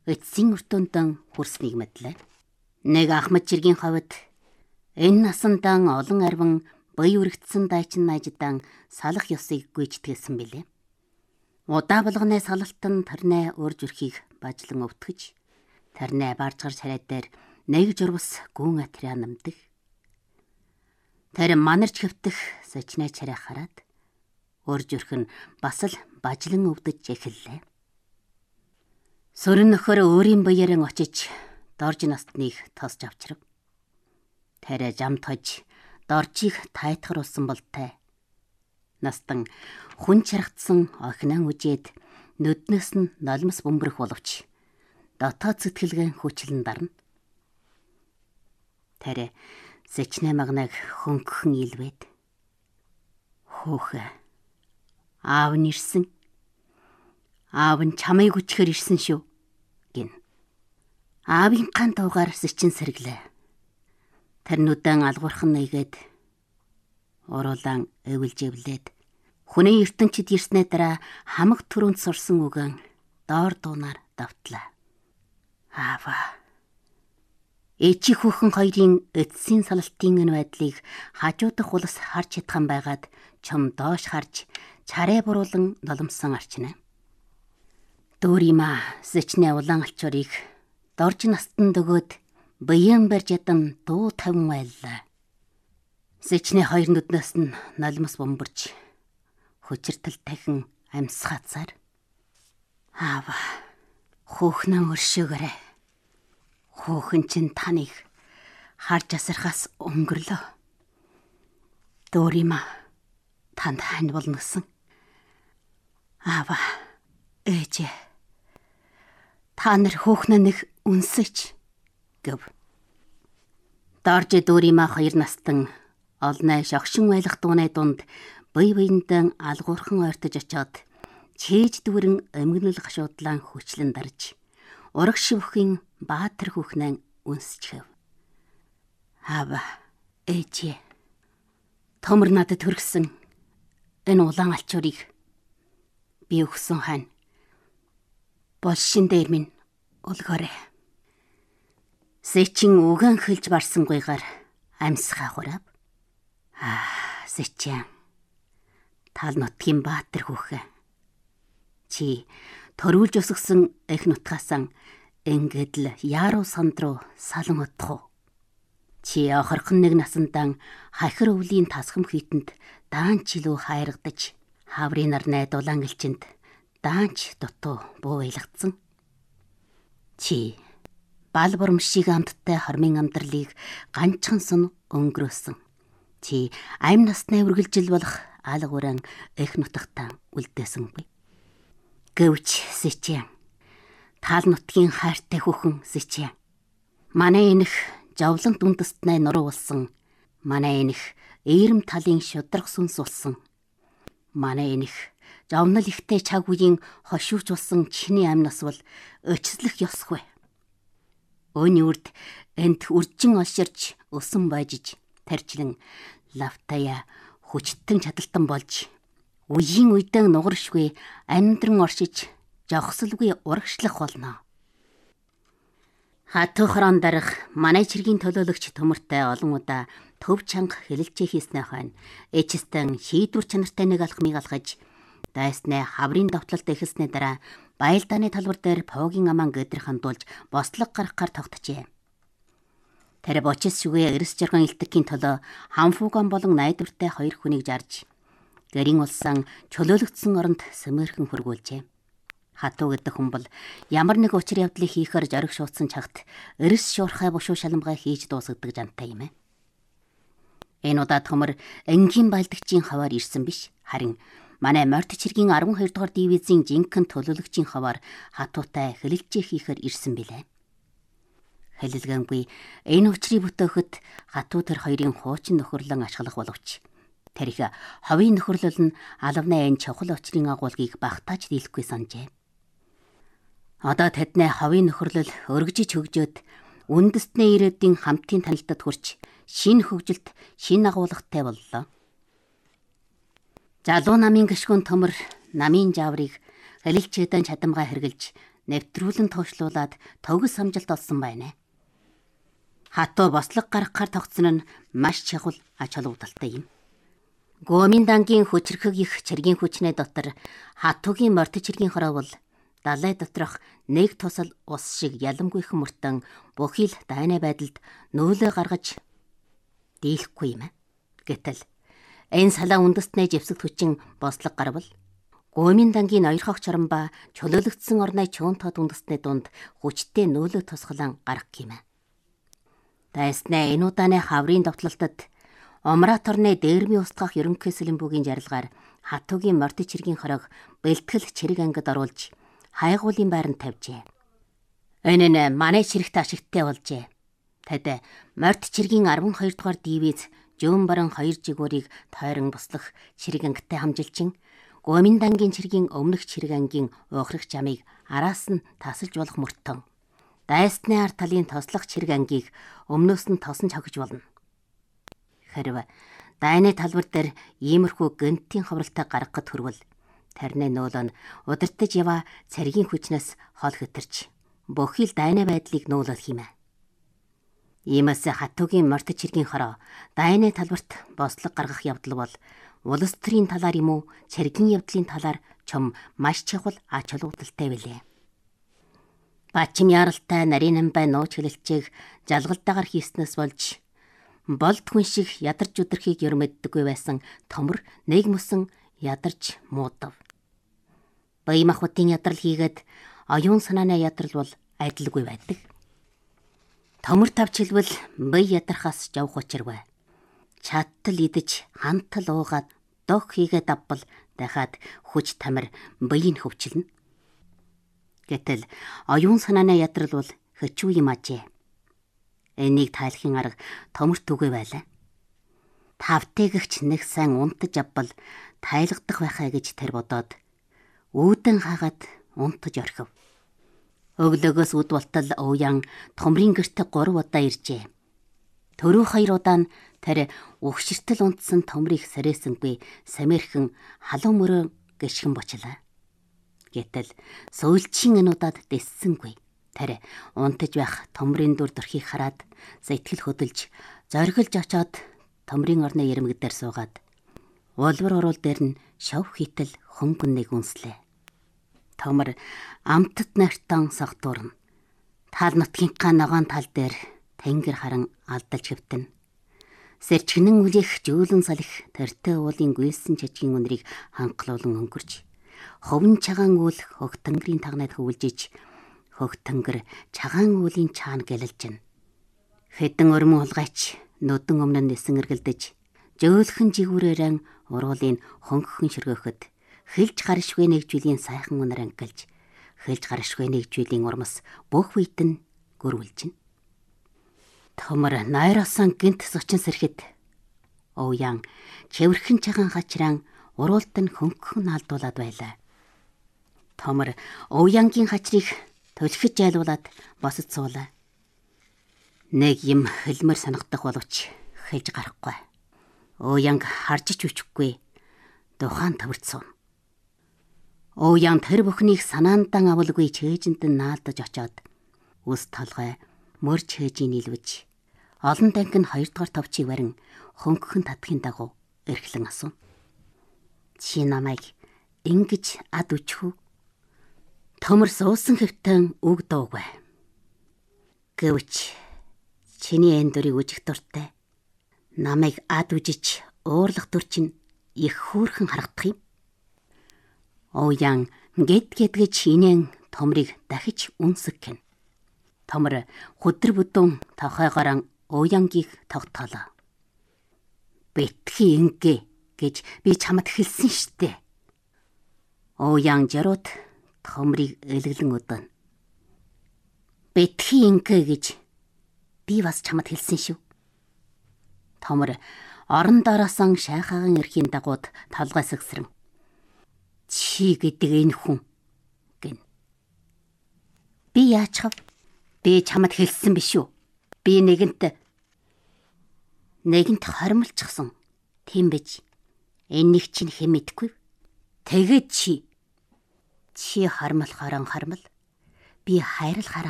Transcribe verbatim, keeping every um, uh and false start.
эцсийн өртөндөн хүрснийг мэдлээ. Нэг ахмад жиргийн хавьд энэ насандан олон арвин бие үрэгдсэн дайчин найждан салах ёсыг гүйцэтгэлсэн билээ. Удаа болгоны салалтан тарнаа урж өрхийг бажлан өвтгөж, тарнаа барчгар царай дээр нэг журвас гүн атраа намдаг. Тарин манарч хөвтөх сочноо царай хараад урж өрх нь бас л бажлан өвдөж эхэллээ. Сүрэн нөхөр өөрийн баяран очиж дорж настныг тосж авчрав. Тарай жамт хож доржийг тайтгаруулсан болтой. Настан хүн чаргацсан охиноо үжээд нүднээс нь нулимс бөмбөрөх боловч дотоод сэтгэлгэн хүчлэн дарна. Тарай сэчнэ магнаг хөнгөн илвэд. Хөөхэ. Аав нь ирсэн. Аав нь чамайг үчхээр ирсэн шүү гин. Аавын ган туугаар сэчин сэрглээ. Тарнудан алгуурхан нэгээд уруулан эвэлжэвлээд хүний ертөнцид ирснээ дараа хамаг түрүүнд сурсан үгэн доор дуунаар давтлаа. Аава. Эчи хүүхэн хоёрын эцсийн салалтын энэ байдлыг хажуудах улс харж чадхан байгаад чом доош харж чарэ буруулан нулимсан арчна. Дүүримаа сэчнэ улаан алчуурыг дорж настан дөгөөд баян барьж ядан дуу тавин байлаа. Сэчнэ хоёр нүднээс нь нулимс бөмбөрж хүчиртэл дахин амьсгаацаар. Аава, хөөхнөн өршөөгөрэй. Хөөхөн чин таныг харж асархаас өнгөрлөө. Дүүримаа танд хань болносон. Аава, ээжээ. Та нар хөөхнөө нэг үнсэж гэв. Дорж дүүримаа хоёр настан олноо шогшин байлах дууны дунд бие биендээ алгуурхан ойртож очоод чээж дүүрэн эмгэнэл гашуудлан хүчлэн дарж ураг шивхийн баатар хүүхнээ үнсчгэв. Аава, ээжээ. Томор надад төргсөн энэ улаан алчуурыг би өгсөн хань. Болшин дээр минь улгоорой. Сэчин үгэн хэлж барсангүйгээр амьсгаа хурав. Аа, сэчин. Тал нутгийн баатар хүүхэн. Чи төрүүлж өсгсөн эх нутгаасан ингээд л яруу санд руу салан утах уу? Чи охорхон нэг насандан хахир өвлийн тасгам хийтэнд даанч илүү хайргадаж хаврын нарнай дулаан элчэнд даанч дутуу буу байлгацсан. Чи бал бурамшиг амттай хормын амьдралыг ганчхан сон өнгөрөөсөн. Чи амь насны үргэлжил болох алга уран эх нутагтаа үлдээсэнгүй. Гэвч сэчэн, тал нутгийн хайртай хүүхэн сэчэн. Манай энэх жавлан дүндэстнээ нуруу болсон. Манай энэх ээрэм талын шудраг сүнс болсон. Манай энэх жавнал ихтэй чаг үеийн хошууч болсон чиний амнаас бол өчслөх ёсгүй. Өөний үрд энд үржин олширч өсөн байжиж тарчлан лавтая хүчтэн чадалтан болж үеийн үедэн нугаршгүй амьдран оршиж жогсолгүй урагшлах болно. Хатуу хорон дарах манай чиргийн төлөөлөгч төмөртэй олон удаа төв чанга хэлэлцээ хийснээ хойно эчстэн шийдвэр чанартай нэг алхмыг алхаж дайснаа хаврын давталт эхэлснээ дараа баялдааны талбар дээр поогийн аман гэдрэх хандуулж бослог гаргахаар тогтжээ. Тэр бочис шүгэ эрс жарган илтгэхийн төлөө хамфууган болон найдвартай хоёр хүнийг жарж гэрийн улсан чөлөөлөгдсөн оронд сэмэрхэн хөргүүлжээ. Хатуу гэдэг хүн бол ямар нэг учир явдлыг хийхээр зориг шуудсан чагт эрс шуурхай бушуу шалмгай хийж дуусгадаг жантай юм ээ. Энэ удаа төмөр энгийн байлдагчийн хаваар ирсэн биш, харин манай морд чиргийн арван хоёр дугаар дивизийн жинхэнэ төлөөлөгчийн хаваар хатуутай хэлэлцээ хийхээр ирсэн билээ. Хэлэлгэнгүй энэ учрыг бүтээхэд хатуу тэр хоёрын хуучин нөхөрлөн ашиглах боловч тэр их ховын нөхөрлөл нь алавны энэ чухал учрын агуулгыг багтааж дийлэхгүй санджээ. Одоо тэдний ховын нөхөрлөл өргөжиж хөгжөөд үндэстний ирээдүйн хамтын танилтад хүрч шинэ хөгжилт, шинэ агуулгатай боллоо. Залуу намын гишгүн төмөр намын жаврыг хэлэлцээдэн чадамгаа хэрглэж нэвтрүүлэн тоошлуулад төгс амжилт олсон байна. Хатуу бослог гаргахаар тогтсон нь маш чухал ач холбогдолтой юм. Гоминдангийн хүчрхэг их цэргийн хүчнээ дотор хатуугийн мордч цэргийн хороо бол далай доторх нэг тусал ус шиг яламгүйхэн мөртөн бүхий л дайны байдалд нөөлөө гаргаж дийлэхгүй юм. Гэтэл энэ салаа үндэстнээ живсэгт хүчин бослог гарвал Гоминдангийн ноёрхох чоромба чөлөөлөгдсөн орны чуунтод үндэстний дунд хүчтэй нөөлөө тусгалан гарах юм. Дайснаа энэ удааны хаврын довтлолтод Омраторны дээрми устгах ерөнхий Сэлэмбүүгийн жарилгаар хатуугийн мордч цэргийн хорог бэлтгэл цэрэг ангид оруулж хайгуулын байранд тавьжээ. Энэ нь манай цэрэгт ашигтай болжээ. Тэд мордч цэргийн арван хоёр дугаар дивиз жөөн баран хоёр жигүүрийг тойрон буслах цэрэг ангитай хамжилчин Гоминдангийн цэргийн өмнөх цэрэг ангийн уухрах жамыг араас нь тасалж болох мөртөн дайсны ард талын тослох цэрэг ангийг өмнөөс нь тосон цогж болно. Хэрв дайны талбар дээр иймэрхүү гэнтийн ховролтой гаргахад хүрвэл тарны нөөлөө нь удирдах ява цэргийн хүчнээс хол хэтэрч бүхий л дайны байдлыг нөөлөх юм. Иймээс хатуугийн мордч цэргийн хороо дайны талбарт бослог гаргах явдал бол улс төрийн талаар юм уу цэргийн явдлын талаар чом маш чухал ач холбогдолтой билээ. Бачим яралтай нарийн амбай нууч хэлэлцээг жалгалтаагаар хийснээс болж болд хүн шиг ядарч өдөрхийг ер мэддэггүй байсан Томор нэг мөсөн ядарч муудав. Баян махбодын ядрал хийгээд оюун санааны ядрал бол адилгүй байдаг. Томор тавч хэлбэл бие ядрахаас жавх учиргүй. Чаттал идэж хантал уугаад дох хийгээд авбал дахиад хүч тамир биеийг хөвчилнө. Гэтэл оюун санааны ядрал бол хөчүү юм ажээ. Энийг тайлахын арга Томорт үгүй байлаа. Тавтэгч нэг сайн унтаж авбал тайлгдах байхаа гэж тэр бодоод үүдэн хаагаад унтаж орхив. Өглөөгөөс үд болтол Ууян Томрын гэрте гурав удаа иржээ. Төрөө хоёр удаа нь тэр угширтэл унтсан Томрыг сэрээсэнгүй самирхэн халуун мөрөө гიშгэн бочлаа. Гэтэл сөүлчийн энуудад дэссэнгүй. Тэр унтаж байх Томрын дүр төрхийг хараад сэтгэл хөдөлж зоргилж очоод Томрын орны ярмаг дээр суугаад улбар уруул дээр нь шов хийтэл хөнгөн нэг үнслээ. Томор амтд нартан согтуурна. Тал нутгийнхаа ногоон тал дээр тэнгэр харан алдалж хэвтэн. Сэрчгэнэн үлэх жөөлөн салхи тэртээ уулын гүйсэн чичгийн өнрийг хангалуулан өнгөрч ховн чагаан үл хөгтөнгөрийн тагнад хөвөлжиж хөгтөнгөр чагаан үүлийн чаана гэлэлжин. Хэдэн өрмөн улгайч нүдэн өмнө нисэн эргэлдэж жөөлхөн жигүүрээрэн уруулын хөнгөн ширгөөөхөд хэлж гаршгүй нэг жилийн сайхан үнэр ангилж хэлж гаршгүй нэг жилийн урмас бүх үедэн гөрвөлжин. Томор найросон гинт зочин сэрхэд Ууян чевэрхэн чагаан хачраан уруулт нь хөнгөн алдуулаад байлаа. Томор Ууянгийн хачрыг төлөхөж айлуулад босод суулаа. Нэг юм хөлмөр санагдах боловч хэлж гарахгүй. Ууянг харж ч үчихгүй тухайн төвөрцөн. Ууян тэр бүхнийг санаандан авалгүй чэйжэнд нь наалдаж очоод үс толгой мөр чэйжийг нийлвэж олон танк нь хоёрдугаар товчийг барин хөнгөн татхын дагуу эрхлэн асуув. Чи намайг ингэж ад үчхүү? Томор суусан хэвтэн үг дуугүй. Гэвч чиний энэ дүрийг үжих дуртай. Намайг ад үжиж уурлах дүр чинь их хөөрхөн харагдах юм. Ууян гэд гэдгэж инэн Томрыг дахиж үнсгэн. Томор хөдөр бүдүүн тохойгоор Ууянгийг тогтоолоо. Битгий ингээ гэж би чамд хэлсэн штэ. Ууян жарууд Томрыг элгэлэн өдөн. Битгий ингээ гэж би бас чамд хэлсэн шүү. Томор орон дороосон шайхаагийн эрхийн дагууд толгой сэгсрэн. Чи гэдэг энэ хүн гин. Би яачхав? Би чамд хэлсэн биш үү? Би нэгэнт нэгэнт хоримлчихсан. Тийм байж. Энийг чинь хэн мэдгүй. Тэгээд чи чи харамлахаараа харамл. би хайрлахаараа